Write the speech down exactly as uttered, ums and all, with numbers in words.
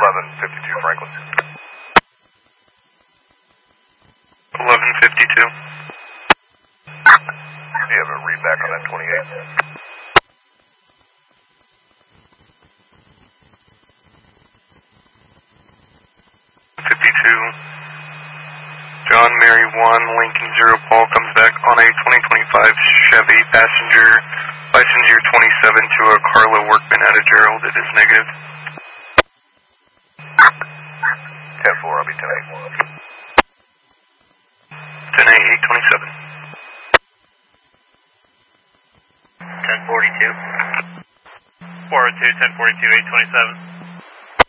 eleven fifty-two Franklin. eleven fifty-two. Do you have a read back on that twenty-eight? fifty-two. John Mary one, Lincoln zero, Paul comes back on a twenty twenty-five Chevy passenger, license year twenty-seven to a Carla Workman out of Gerald. It is negative. ten four, I'll be ten eight. ten eight, eight twenty-seven. ten forty-two. four oh two, ten forty-two, eight twenty-seven.